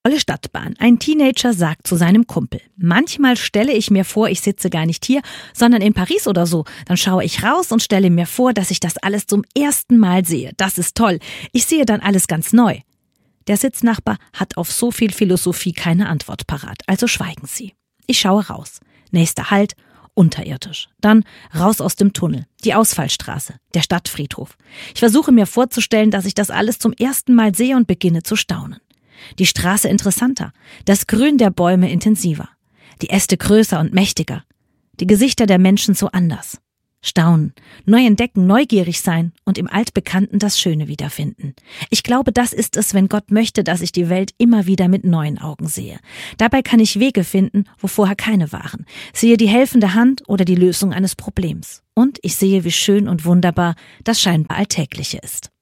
Volle Stadtbahn. Ein Teenager sagt zu seinem Kumpel: Manchmal stelle ich mir vor, ich sitze gar nicht hier, sondern in Paris oder so. Dann schaue ich raus und stelle mir vor, dass ich das alles zum ersten Mal sehe. Das ist toll. Ich sehe dann alles ganz neu. Der Sitznachbar hat auf so viel Philosophie keine Antwort parat, also schweigen sie. Ich schaue raus. Nächster Halt: unterirdisch. Dann raus aus dem Tunnel, die Ausfallstraße, der Stadtfriedhof. Ich versuche mir vorzustellen, dass ich das alles zum ersten Mal sehe und beginne zu staunen. Die Straße interessanter, das Grün der Bäume intensiver, die Äste größer und mächtiger, die Gesichter der Menschen so anders. Staunen, neu entdecken, neugierig sein und im Altbekannten das Schöne wiederfinden. Ich glaube, das ist es, wenn Gott möchte, dass ich die Welt immer wieder mit neuen Augen sehe. Dabei kann ich Wege finden, wo vorher keine waren. Sehe die helfende Hand oder die Lösung eines Problems. Und ich sehe, wie schön und wunderbar das scheinbar Alltägliche ist.